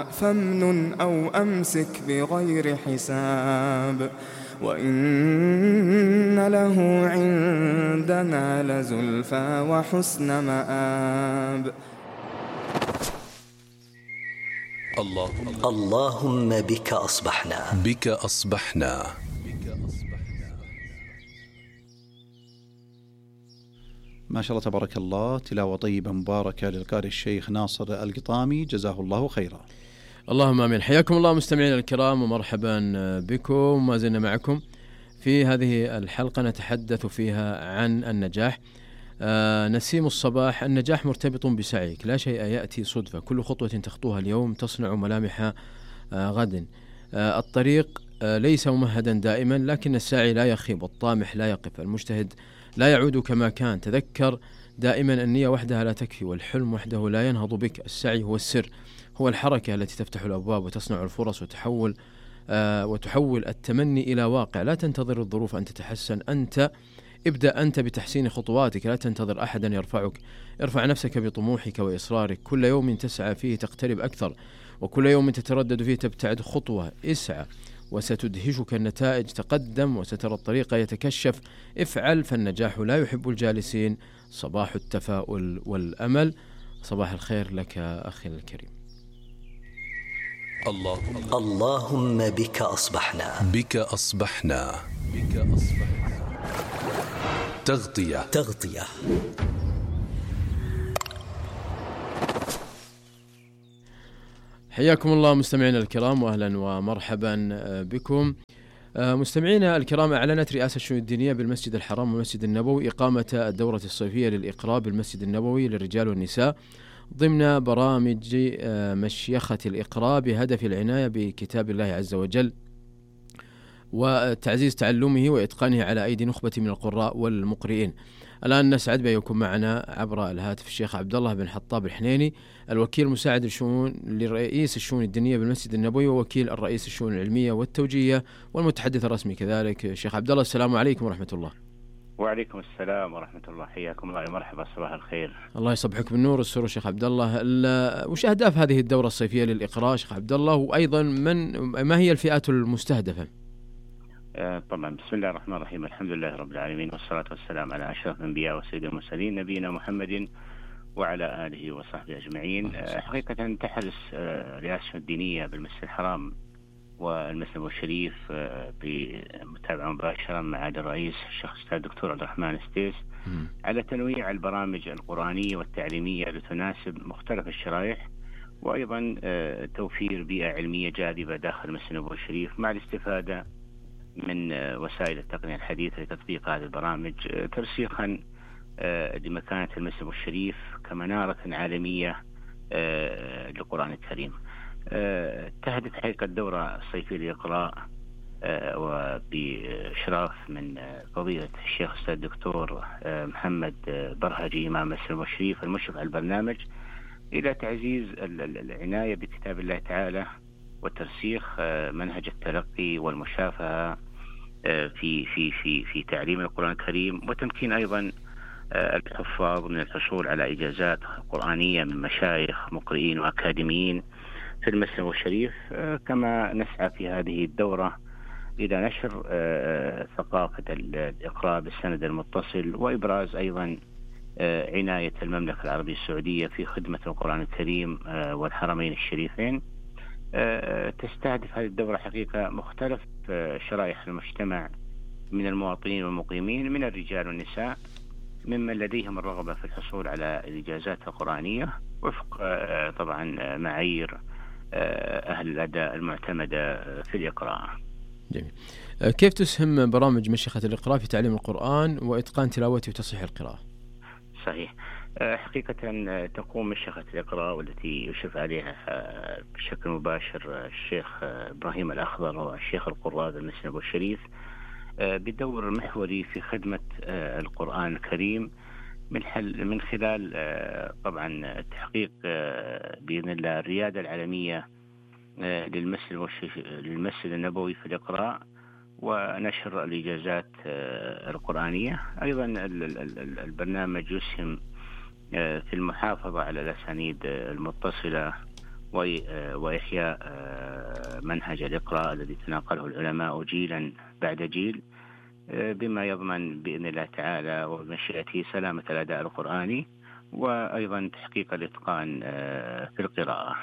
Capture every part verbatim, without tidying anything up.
فامنن أو أمسك بغير حساب وإن له عندنا لزلفى وحسن مآب. اللهم, اللهم بك أصبحنا بك أصبحنا ما شاء الله تبارك الله، تلاوة طيبة مباركة للقارئ الشيخ ناصر القطامي، جزاه الله خيرا. اللهم آمين. حياكم الله مستمعينا الكرام ومرحبا بكم. ما زلنا معكم في هذه الحلقة نتحدث فيها عن النجاح. آه نسيم الصباح: النجاح مرتبط بسعيك، لا شيء يأتي صدفة، كل خطوة تخطوها اليوم تصنع ملامح آه غد. آه الطريق آه ليس ممهدا دائما، لكن الساعي لا يخيب والطامح لا يقف، المجتهد لا يعود كما كان. تذكر دائما النية وحدها لا تكفي، والحلم وحده لا ينهض بك. السعي هو السر، هو الحركة التي تفتح الأبواب وتصنع الفرص وتحول آه وتحول التمني إلى واقع. لا تنتظر الظروف أن تتحسن، أنت ابدأ أنت بتحسين خطواتك، لا تنتظر أحدا يرفعك. ارفع نفسك بطموحك وإصرارك، كل يوم تسعى فيه تقترب أكثر، وكل يوم تتردد فيه تبتعد خطوة. اسعى وستدهشك النتائج، تقدم وسترى الطريق يتكشف. افعل فالنجاح لا يحب الجالسين. صباح التفاؤل والأمل. صباح الخير لك أخي الكريم. اللهم, اللهم بك أصبحنا بك أصبحنا بك أصبحنا تغطية تغطية حياكم الله مستمعينا الكرام وأهلا ومرحبا بكم. مستمعينا الكرام، أعلنت رئاسة الشؤون الدينية بالمسجد الحرام والمسجد النبوي إقامة الدورة الصيفية للإقراء بالمسجد النبوي للرجال والنساء ضمن برامج مشيخة الإقراء بهدف العناية بكتاب الله عز وجل وتعزيز تعلمه وإتقانه على أيدي نخبة من القراء والمقرئين. الآن نسعد بأن يكون معنا عبر الهاتف الشيخ عبد الله بن حطاب الحنيني، الوكيل مساعد الشؤون لرئيس الشؤون الدينية بالمسجد النبوي ووكيل الرئيس الشؤون العلمية والتوجيهية والمتحدث الرسمي كذلك. شيخ عبد الله، السلام عليكم ورحمة الله. وعليكم السلام ورحمة الله. حياكم الله. مرحبا، صباح الخير. الله يصبحك بالنور والسرور. شيخ عبد الله، وش أهداف هذه الدورة الصيفية للإقراء شيخ عبد الله، وأيضا من ما هي الفئات المستهدفة؟ طبعا بسم الله الرحمن الرحيم، الحمد لله رب العالمين، والصلاة والسلام على أشرف الأنبياء وسيد المرسلين نبينا محمد وعلى آله وصحبه أجمعين. حقيقة تحرص رئاسة الدينية بالمسجد الحرام والمسجد الشريف بمتابعة مباشرة مع الرئيس الشيخ الأستاذ الدكتور عبد الرحمن السديس على تنويع البرامج القرآنية والتعليمية لتناسب مختلف الشرائح، وأيضا توفير بيئة علمية جاذبة داخل المسجد النبوي الشريف مع الاستفادة من وسائل التقنية الحديثة لتطبيق هذه البرامج، ترسيخا لمكانة المسجد الشريف كمنارة عالمية للقرآن الكريم. تهدف حقيقة الدورة الصيفية للإقراء وبإشراف من فضيلة الشيخ الأستاذ الدكتور محمد برهجي إمام المسجد الشريف المشرف على البرنامج إلى تعزيز العناية بكتاب الله تعالى وترسيخ منهج التلقي والمشافهة في في في في تعليم القرآن الكريم، وتمكين أيضا الحفاظ من الحصول على إجازات قرآنية من مشايخ مقرئين وأكاديميين في المسجد الشريف. كما نسعى في هذه الدورة إلى نشر ثقافة الإقراء بالسند المتصل، وإبراز أيضا عناية المملكة العربية السعودية في خدمة القرآن الكريم والحرمين الشريفين. تستهدف هذه الدورة حقيقة مختلف شرائح المجتمع من المواطنين والمقيمين من الرجال والنساء ممن لديهم الرغبة في الحصول على الإجازات القرآنية وفق طبعا معايير أهل الأداء المعتمدة في الإقراء. جميل. كيف تسهم برامج مشيخة الإقراء في تعليم القرآن وإتقان تلاوته وتصحيح القراءة؟ صحيح. حقيقة تقوم مشيخة الإقراء والتي يشرف عليها بشكل مباشر الشيخ إبراهيم الأخضر والشيخ القراء بالمسجد النبوي الشريف بدور محوري في خدمة القرآن الكريم من حل من خلال طبعا تحقيق بإذن الله الريادة العالمية للمسجد للمسجد النبوي في الإقراء ونشر الإجازات القرآنية. أيضا البرنامج يسهم في المحافظة على الأسانيد المتصلة وإحياء منهج الإقراء الذي تناقله العلماء جيلا بعد جيل، بما يضمن بإذن الله تعالى وبمشيئته سلامة الأداء القرآني، وأيضا تحقيق الإتقان في القراءة.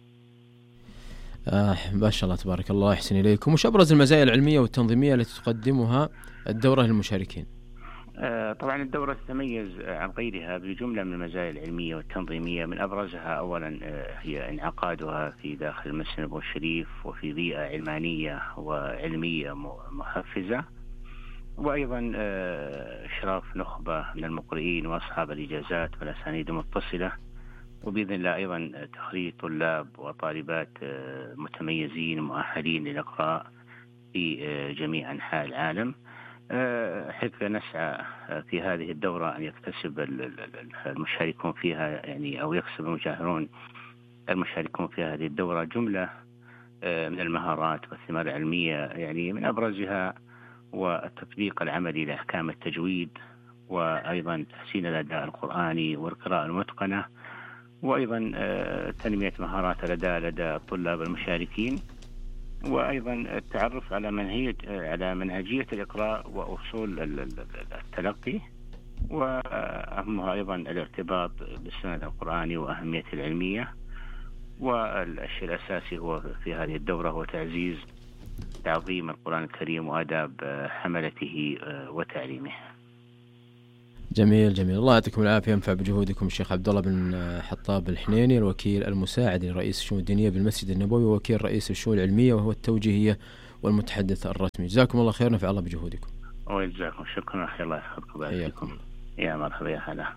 آه ما شاء الله تبارك الله، أحسن إليكم. وش أبرز المزايا العلمية والتنظيمية التي تقدمها الدورة للمشاركين؟ آه طبعا الدورة تتميز عن غيرها بجملة من المزايا العلمية والتنظيمية، من أبرزها أولا آه هي انعقادها في داخل المسجد النبوي الشريف وفي بيئة علمانية وعلمية محفزة، وأيضا آه إشراف نخبة من المقرئين وأصحاب الإجازات والأسانيد المتصلة، وبإذن الله أيضا تخريج طلاب وطالبات آه متميزين مؤهلين للإقراء في آه جميع أنحاء العالم، حيث نسعى في هذه الدورة أن يكتسب المشاركون فيها يعني أو يكسب المجاهرون المشاركون في هذه الدورة جملة من المهارات والثمار العلمية، يعني من أبرزها والتطبيق العملي لأحكام التجويد، وأيضا تحسين الأداء القرآني والقراءة المتقنة، وأيضا تنمية مهارات الأداء لدى الطلاب المشاركين، وأيضا التعرف على منهجية على منهجية الإقراء وأصول التلقي، وأهمها أيضا الارتباط بالسند القرآني وأهميته العلمية. والشيء الأساسي هو في هذه الدورة هو تعزيز تعظيم القرآن الكريم وآداب حملته وتعليمه. جميل جميل، الله يعطيكم العافية، ينفع بجهودكم الشيخ عبد الله بن حطاب الحنيني، الوكيل المساعد لرئيس الشؤون الدينية بالمسجد النبوي ووكيل رئيس الشؤون العلمية وهو التوجيهية والمتحدث الرسمي. جزاكم الله خير، نفع الله بجهودكم. وجزاكم شكرا أخي، الله يحفظكم ويبارك. يا مرحبا يا هلا.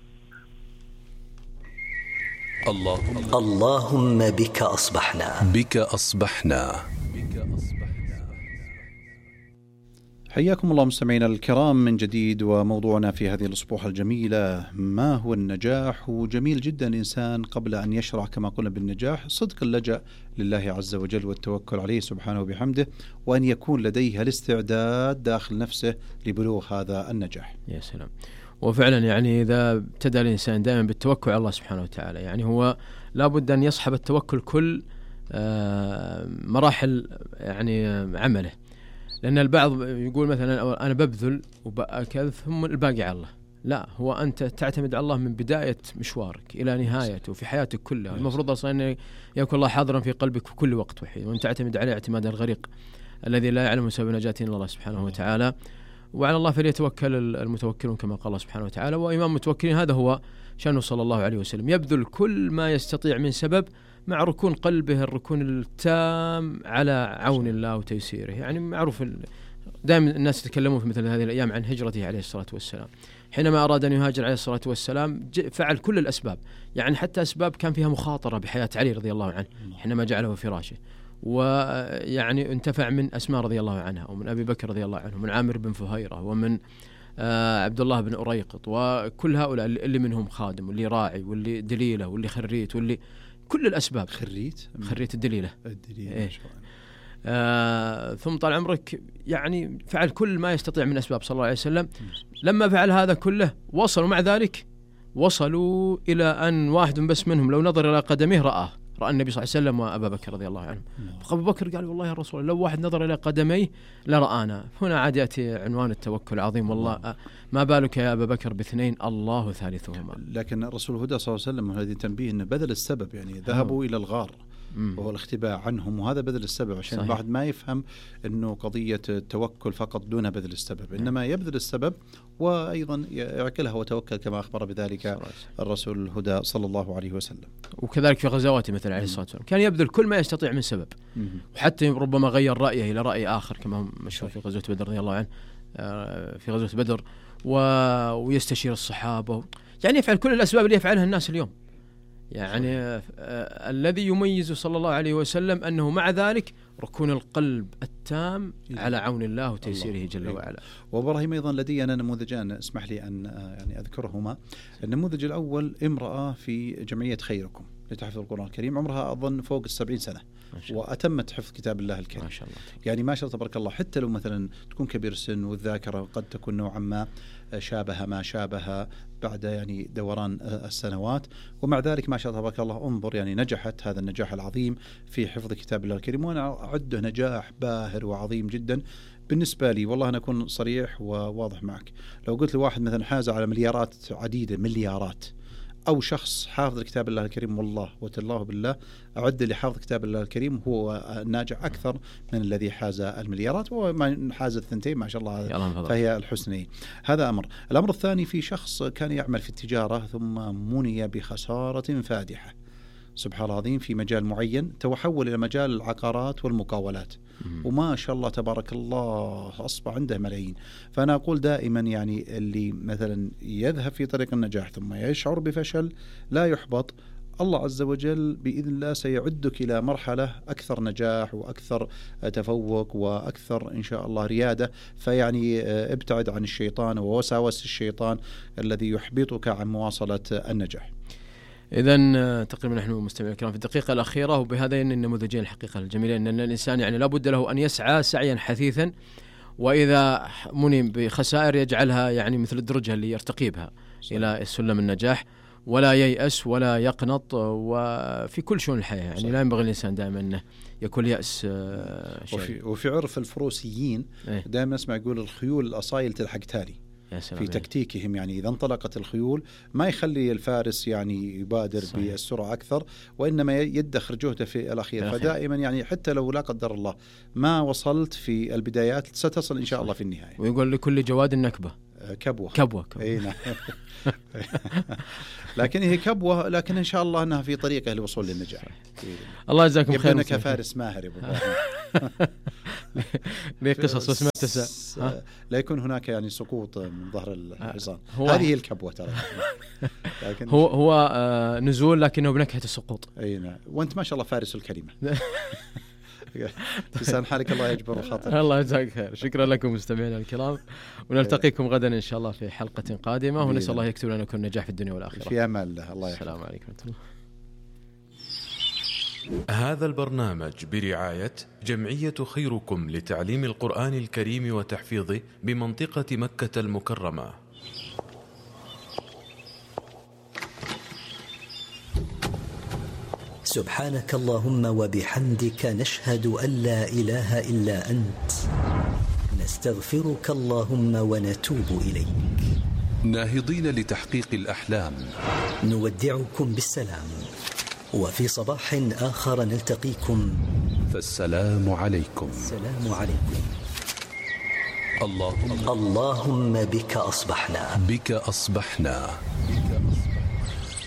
الله اللهم بك أصبحنا بك أصبحنا حياكم الله مستمعينا الكرام من جديد، وموضوعنا في هذه الأسبوع الجميلة ما هو النجاح. وجميل جدا الإنسان قبل أن يشرع كما قلنا بالنجاح صدق اللجأ لله عز وجل والتوكل عليه سبحانه وبحمده، وأن يكون لديه الاستعداد داخل نفسه لبلوغ هذا النجاح. يا سلام. وفعلا يعني إذا ابتدى الإنسان دائما بالتوكل على الله سبحانه وتعالى، يعني هو لابد أن يصحب التوكل كل مراحل يعني عمله، لأن البعض يقول مثلا أنا ببذل وبأكذ ثم الباقي على الله. لا، هو أنت تعتمد على الله من بداية مشوارك إلى نهايته في حياتك كلها. المفروض أصلا أن يكون الله حاضرا في قلبك في كل وقت وحيد، وأن تعتمد عليه اعتماد الغريق الذي لا يعلم سبب نجاته إلا الله سبحانه وتعالى. وعلى الله فليتوكل المتوكلون كما قال الله سبحانه وتعالى. وإمام المتوكلين هذا هو شأنه صلى الله عليه وسلم، يبذل كل ما يستطيع من سبب مع ركون قلبه الركون التام على عون الله وتيسيره. يعني معروف دائما الناس يتكلمون في مثل هذه الأيام عن هجرته عليه الصلاة والسلام. حينما أراد أن يهاجر عليه الصلاة والسلام فعل كل الأسباب، يعني حتى أسباب كان فيها مخاطرة بحياة علي رضي الله عنه حينما جعله فراشه، ويعني انتفع من أسماء رضي الله عنها ومن أبي بكر رضي الله عنه ومن عامر بن فهيرة ومن آه عبد الله بن أريقط، وكل هؤلاء اللي منهم خادم واللي راعي واللي دليلة واللي خريت واللي كل الأسباب. خريت خريت الدليلة, الدليلة إيه. آه ثم طال عمرك يعني فعل كل ما يستطيع من أسباب صلى الله عليه وسلم. لما فعل هذا كله وصلوا مع ذلك وصلوا إلى أن واحد بس منهم لو نظر إلى قدميه رآه رأى النبي صلى الله عليه وسلم وأبا بكر رضي الله عنه. فأبو بكر قال والله يا رسول الله لو واحد نظر إلى قدميه لرآنا. هنا عاد يأتي عنوان التوكل العظيم، والله ما بالك يا أبا بكر باثنين الله ثالثهما. لكن الرسول الهدى صلى الله عليه وسلم هذه تنبيه أنه بذل السبب، يعني ذهبوا إلى الغار وهو الاختباء عنهم، وهذا بذل السبب عشان الواحد ما يفهم أنه قضية التوكل فقط دون بذل السبب، إنما يبذل السبب وأيضا يعقلها وتوكل كما أخبر بذلك الرسول الهدى صلى الله عليه وسلم. وكذلك في غزواته مثل عليه الصلاة والسلام كان يبذل كل ما يستطيع من سبب، وحتى ربما غير رأيه إلى رأي آخر كما مشهور في غزوة بدر رضي الله عنه، في غزوة بدر ويستشير الصحابة، يعني يفعل كل الأسباب اللي يفعلها الناس اليوم. يعني آه الذي يميز صلى الله عليه وسلم أنه مع ذلك ركون القلب التام على عون الله وتيسيره جل وعلا. وإبراهيم أيضا لدي أنا نموذجان اسمح لي أن يعني أذكرهما. النموذج الأول امرأة في جمعية خيركم، لتحفظ القرآن الكريم، عمرها أظن فوق السبعين سنة، وأتمت حفظ كتاب الله الكريم ما شاء الله. يعني ما شاء الله تبارك الله. حتى لو مثلا تكون كبير السن والذاكرة قد تكون نوعا ما شابه ما شابه بعد يعني دوران السنوات، ومع ذلك ما شاء الله تبارك الله انظر يعني نجحت هذا النجاح العظيم في حفظ كتاب الله الكريم، وأنا أعده نجاح باهر وعظيم جدا بالنسبة لي. والله أنا أكون صريح وواضح معك، لو قلت لواحد مثلا حاز على مليارات عديدة مليارات، أو شخص حافظ كتاب الله الكريم، والله وتالله بالله أعد اللي حافظ كتاب الله الكريم هو ناجح أكثر من الذي حاز المليارات، وما حاز الثنتين ما شاء الله، فهي الحسنين. هذا أمر. الأمر الثاني، في شخص كان يعمل في التجارة ثم مني بخسارة فادحة، سبحان الله العظيم، في مجال معين تحول إلى مجال العقارات والمقاولات، وما شاء الله تبارك الله أصبح عنده ملايين. فأنا أقول دائما يعني اللي مثلا يذهب في طريق النجاح ثم يشعر بفشل لا يحبط، الله عز وجل بإذن الله سيعدك إلى مرحلة أكثر نجاح وأكثر تفوق وأكثر إن شاء الله ريادة. فيعني ابتعد عن الشيطان ووساوس الشيطان الذي يحبطك عن مواصلة النجاح. إذن تقريبا نحن مستمعين الكرام في الدقيقة الأخيرة، وبهذين النموذجين الحقيقة الجميلين أن الإنسان يعني لابد له أن يسعى سعيا حثيثا، وإذا مني بخسائر يجعلها يعني مثل الدرجة اللي يرتقي بها إلى سلم النجاح، ولا ييأس ولا يقنط، وفي كل شؤون الحياة يعني صحيح. لا ينبغي الإنسان دائما أنه يكون يأس. وفي, وفي عرف الفروسيين ايه؟ دائما نسمع يقول الخيول الأصايل تلحق تالي في تكتيكهم، يعني إذا انطلقت الخيول ما يخلي الفارس يعني يبادر صحيح. بالسرعة أكثر، وإنما يدخر جهده في الأخير. فدائما يعني حتى لو لا قدر الله ما وصلت في البدايات ستصل إن شاء صحيح. الله في النهاية. ويقول لكل جواد نكبة كبوة كبوة, كبوة. أي نعم. لكن هي كبوة، لكن إن شاء الله أنها في طريقة للوصول للنجاح. الله يجزاكم خير. يبدأ كفارس ماهر يا أبو ليه قصص بس ما تسع لا يكون هناك يعني سقوط من ظهر الحصان. هذه هي الكبوة ترى. لكن هو هو آه نزول لكنه بنكهة السقوط. أي نعم. وأنت ما شاء الله فارس الكلمة. لسان حالك الله يجبر الخاطر. الله يجزاك خير. شكرا لكم مستمعينا الكرام، ونلتقيكم غدا إن شاء الله في حلقة قادمة، ونسأل الله يكتب لنا كل نجاح في الدنيا والآخرة. في أمان الله. الله يحفظك. السلام عليكم ورحمة الله. هذا البرنامج برعاية جمعية خيركم لتعليم القرآن الكريم وتحفيظه بمنطقة مكة المكرمة. سبحانك اللهم وبحمدك، نشهد أن لا إله إلا أنت، نستغفرك اللهم ونتوب إليك. ناهضين لتحقيق الأحلام، نودعكم بالسلام، وفي صباح آخر نلتقيكم، فالسلام عليكم. السلام عليكم. اللهم اللهم بك أصبحنا بك أصبحنا